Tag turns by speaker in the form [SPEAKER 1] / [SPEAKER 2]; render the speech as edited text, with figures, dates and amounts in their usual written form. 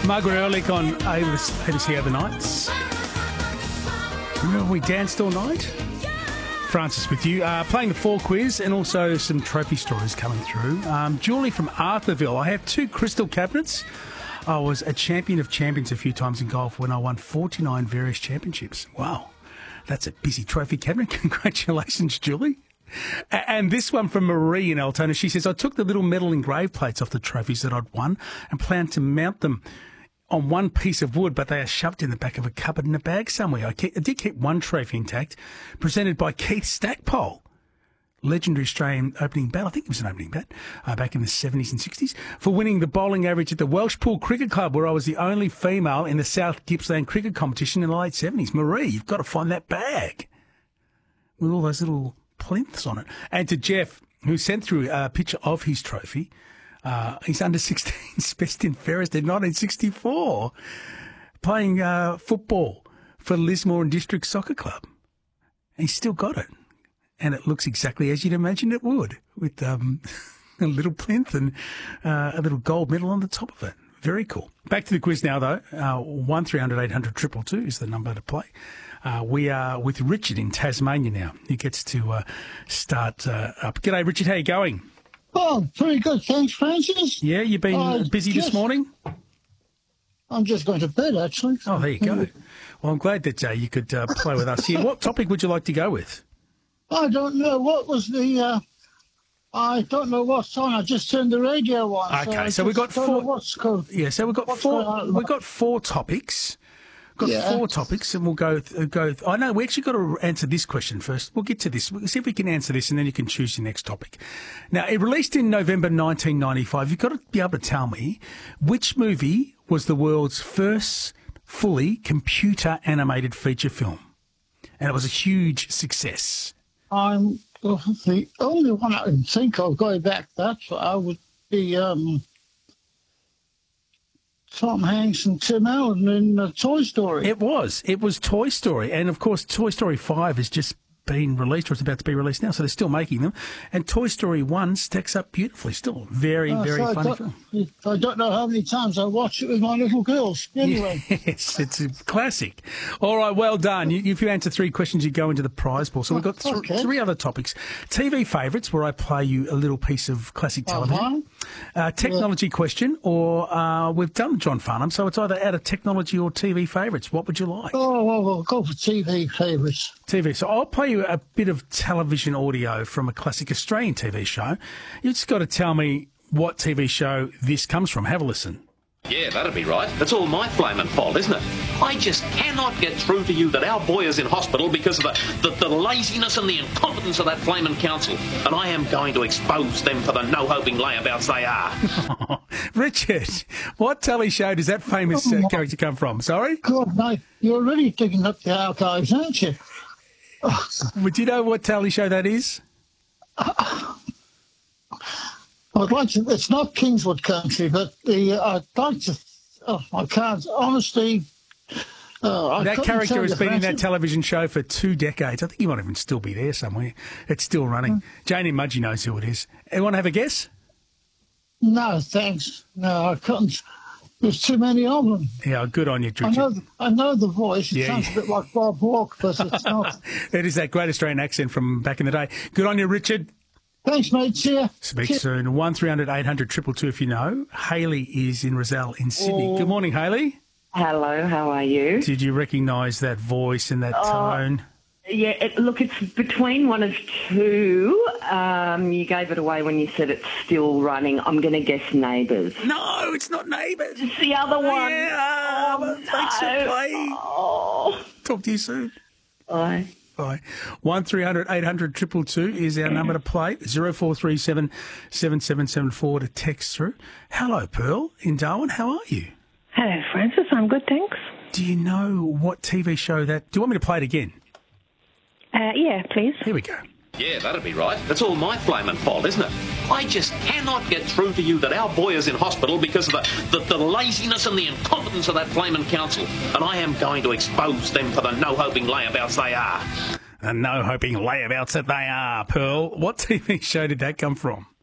[SPEAKER 1] Margaret Ehrlich on ABC Overnights. Remember we danced all night? Francis with you. Playing the 4 quiz and also some trophy stories coming through. Julie from Arthurville. I have 2 crystal cabinets. I was a champion of champions a few times in golf when I won 49 various championships. Wow. That's a busy trophy cabinet. Congratulations, Julie. And this one from Marie in Altona. She says, I took the little metal engraved plates off the trophies that I'd won and planned to mount them on one piece of wood, but they are shoved in the back of a cupboard in a bag somewhere. I did keep one trophy intact, presented by Keith Stackpole, legendary Australian opening bat. I think it was an opening bat back in the 70s and 60s, for winning the bowling average at the Welshpool Cricket Club, where I was the only female in the South Gippsland cricket competition in the late 70s. Marie, you've got to find that bag with all those little plinths on it. And to Jeff, who sent through a picture of his trophy. He's under 16's best in Ferris in 1964, playing football for Lismore and District Soccer Club. And he's still got it. And it looks exactly as you'd imagine it would, with a little plinth and a little gold medal on the top of it. Very cool. Back to the quiz now, though. 1300 800 222 is the number to play. We are with Richard in Tasmania now. He gets to start up. G'day, Richard. How you going?
[SPEAKER 2] Oh, pretty good. Thanks, Francis.
[SPEAKER 1] Yeah, you've been busy this morning?
[SPEAKER 2] I'm just going to bed, actually.
[SPEAKER 1] Oh, there you go. Well, I'm glad that you could play with us here. What topic would you like to go with?
[SPEAKER 2] I don't know. What was the... I don't know what's on. I just turned the radio on.
[SPEAKER 1] Okay, so we've got 4...
[SPEAKER 2] What's called,
[SPEAKER 1] yeah, so we've got 4... We've got 4 topics. Got 4 topics, and we'll go. I know we actually got to answer this question first. We'll get to this. We'll see if we can answer this, and then you can choose your next topic. Now, it released in November 1995. You've got to be able to tell me which movie was the world's first fully computer animated feature film, and it was a huge success.
[SPEAKER 2] The only one I can think of going back that far would be Tom Hanks and Tim Allen in Toy Story.
[SPEAKER 1] It was Toy Story. And, of course, Toy Story 5 has just been released, or it's about to be released now, so they're still making them. And Toy Story 1 stacks up beautifully. Still very, very funny film.
[SPEAKER 2] I don't know how many times I watch it with my little girls. Anyway.
[SPEAKER 1] Yes, it's a classic. All right, well done. If you answer 3 questions, you go into the prize pool. So we've got 3 other topics. TV favourites, where I play you a little piece of classic television. Technology question, or we've done John Farnham, so it's either out of technology or TV favourites. What would you like?
[SPEAKER 2] Oh, well, we'll go for TV favourites.
[SPEAKER 1] TV. So I'll play you a bit of television audio from a classic Australian TV show. You just got to tell me what TV show this comes from. Have a listen.
[SPEAKER 3] Yeah, that'd be right. It's all my flaming fault, isn't it? I just cannot get through to you that our boy is in hospital because of the laziness and the incompetence of that flaming council. And I am going to expose them for the no-hoping layabouts they are.
[SPEAKER 1] Richard, what telly show does that famous character come from? Sorry?
[SPEAKER 2] God, mate, you're really digging up the archives, aren't you?
[SPEAKER 1] Would you know what telly show that is?
[SPEAKER 2] I'd like to. It's not Kingswood Country, but I'd like to. Oh, I can't. Honestly,
[SPEAKER 1] that character has been in that television show for 2 decades. I think he might even still be there somewhere. It's still running. Janie Mudgee knows who it is. Anyone have a guess?
[SPEAKER 2] No, thanks. No, I couldn't. There's too many of them.
[SPEAKER 1] Yeah, good on you, Richard.
[SPEAKER 2] I know the voice. It sounds a bit like Bob Hawke, but it's not.
[SPEAKER 1] It is that great Australian accent from back in the day. Good on you, Richard.
[SPEAKER 2] Thanks, mate. See ya.
[SPEAKER 1] Speak soon. 1300 800 222 if you know. Hayley is in Rozelle in Sydney. Good morning, Hayley.
[SPEAKER 4] Hello, how are you?
[SPEAKER 1] Did you recognise that voice and that tone?
[SPEAKER 4] Yeah, look, it's between 1 of 2. You gave it away when you said it's still running. I'm going to guess Neighbours.
[SPEAKER 1] No, it's not Neighbours.
[SPEAKER 4] It's the other one.
[SPEAKER 1] Yeah, thanks for playing.
[SPEAKER 4] Oh.
[SPEAKER 1] Talk to you soon.
[SPEAKER 4] Bye.
[SPEAKER 1] Bye. 1300 800 222 is our number to play. 0437 7774 to text through. Hello, Pearl in Darwin. How are you?
[SPEAKER 5] Hello, Francis. I'm good, thanks.
[SPEAKER 1] Do you know what TV show that... Do you want me to play it again?
[SPEAKER 5] Yeah, please.
[SPEAKER 1] Here we go.
[SPEAKER 3] Yeah, that'd be right. It's all my flaming fault, isn't it? I just cannot get through to you that our boy is in hospital because of the laziness and the incompetence of that flaming council. And I am going to expose them for the no-hoping layabouts they are.
[SPEAKER 1] The no-hoping layabouts that they are, Pearl. What TV show did that come from?